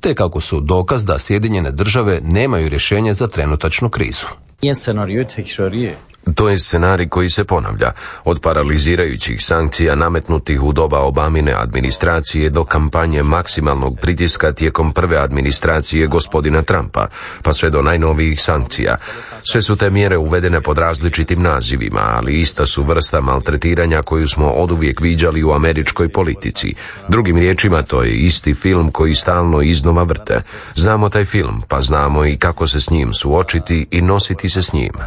te kako su dokaz da Sjedinjene države nemaju rješenje za trenutačnu krizu. To je scenarij koji se ponavlja, od paralizirajućih sankcija nametnutih u doba Obamine administracije do kampanje maksimalnog pritiska tijekom prve administracije gospodina Trumpa, pa sve do najnovijih sankcija. Sve su te mjere uvedene pod različitim nazivima, ali ista su vrsta maltretiranja koju smo oduvijek viđali u američkoj politici. Drugim riječima, to je isti film koji stalno iznova vrte. Znamo taj film, pa znamo i kako se s njim suočiti i nositi se s njim.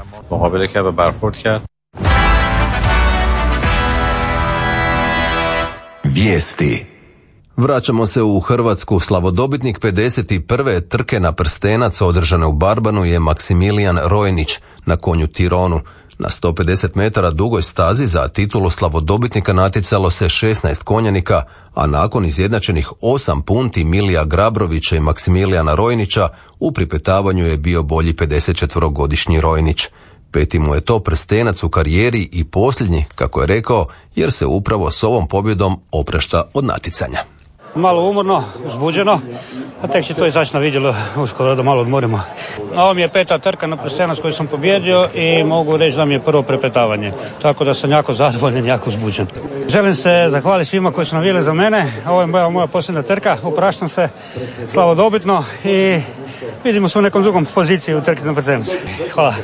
Vijesti. Vraćamo se u Hrvatsku. Slavodobitnik 51. trke na prstenac održane u Barbanu je Maksimilijan Rojnić na konju Tironu. Na 150 metara dugoj stazi za titulu slavodobitnika natjecalo se 16 konjanika, a nakon izjednačenih 8 punti Milija Grabrovića i Maksimilijana Rojnića u pripetavanju je bio bolji 54-godišnji Rojnić. Peti mu je to prstenac u karijeri i posljednji, kako je rekao, jer se upravo s ovom pobjedom oprašta od natjecanja. Malo umorno, uzbuđeno, a tek će to izaći na vidjelo uskoro da malo odmorimo. Ovo mi je 5. trka na prstenac koju sam pobjedio i mogu reći da mi je prvo prepetavanje, tako da sam jako zadovoljan, jako uzbuđen. Želim se zahvaliti svima koji su navijali za mene, ovo je moja posljednja trka, opraštam se slavodobitno i vidimo se u nekom drugom poziciji u trki na prstenac. Hvala.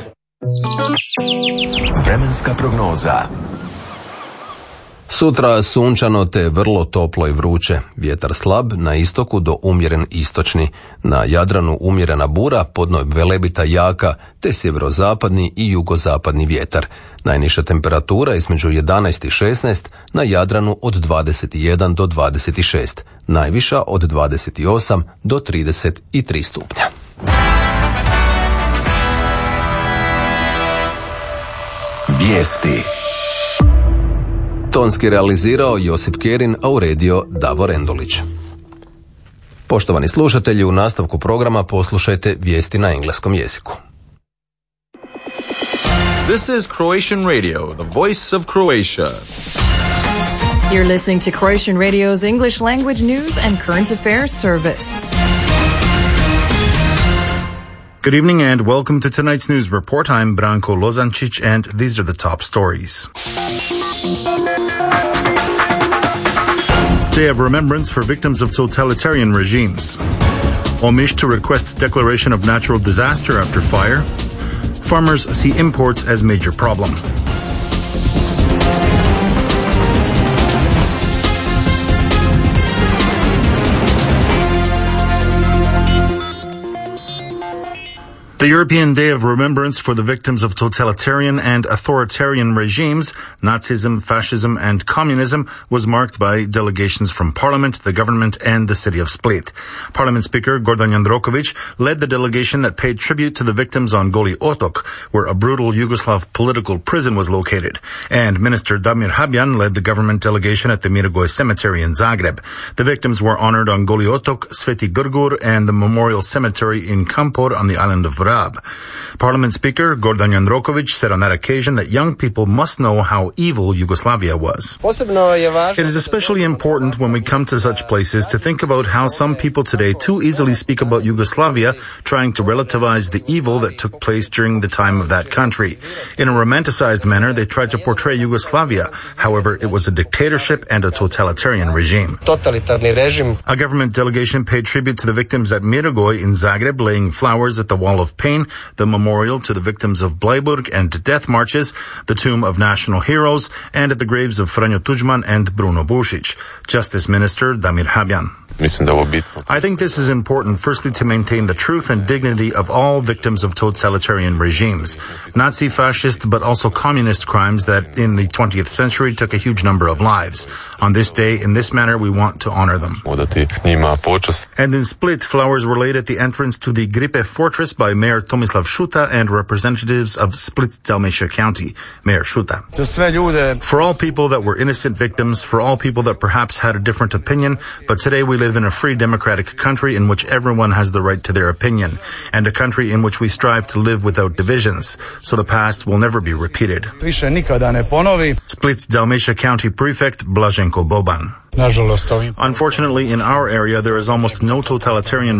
Vremenska prognoza. Sutra sunčano te vrlo toplo i vruće. Vjetar slab, na istoku do umjeren istočni. Na Jadranu umjerena bura, podno Velebita jaka, te sjeverozapadni i jugozapadni vjetar. Najniža temperatura između 11 i 16, na Jadranu od 21 do 26. Najviša od 28 do 33 stupnja. Vijesti. Tonski realizirao Josip Kerin, a uredio Davor Endulić. Poštovani slušatelji, u nastavku programa poslušajte vijesti na engleskom jeziku. This is Croatian Radio, the voice of Croatia. You're listening to Croatian Radio's English language news and current affairs service. Good evening and welcome to tonight's news report. I'm Branko Lozančić and these are the top stories. Day of Remembrance for Victims of Totalitarian Regimes. Omish to request declaration of natural disaster after fire. Farmers see imports as major problem. The European Day of Remembrance for the Victims of Totalitarian and Authoritarian Regimes, Nazism, Fascism and Communism, was marked by delegations from Parliament, the government and the city of Split. Parliament Speaker Gordan Jandroković led the delegation that paid tribute to the victims on Goli Otok, where a brutal Yugoslav political prison was located. And Minister Damir Habjan led the government delegation at the Mirogoj Cemetery in Zagreb. The victims were honored on Goli Otok, Sveti Grgur and the Memorial Cemetery in Kampor on the island of Rab. Parliament Speaker Gordan Jandroković said on that occasion that young people must know how evil Yugoslavia was. It is especially important when we come to such places to think about how some people today too easily speak about Yugoslavia, trying to relativize the evil that took place during the time of that country. In a romanticized manner, they tried to portray Yugoslavia. However, it was a dictatorship and a totalitarian regime. A government delegation paid tribute to the victims at Mirogoj in Zagreb, laying flowers at the Wall of Pain, the memorial to the victims of Bleiburg and death marches, the tomb of national heroes, and at the graves of Franjo Tuđman and Bruno Bušić. Justice Minister Damir Habjan. I think this is important, firstly, to maintain the truth and dignity of all victims of totalitarian regimes, Nazi, fascist, but also communist crimes that in the 20th century took a huge number of lives. On this day, in this manner, we want to honor them. And in Split, flowers were laid at the entrance to the Gripe Fortress by Mayor Tomislav Šuta and representatives of Split, Dalmatia County. Mayor Šuta. For all people that were innocent victims, for all people that perhaps had a different opinion, but today we live in a free democratic country in which everyone has the right to their opinion, and a country in which we strive to live without divisions, so the past will never be repeated. Split, Dalmatia County Prefect Blaženko Boban. Unfortunately, in our area, there is almost no totalitarian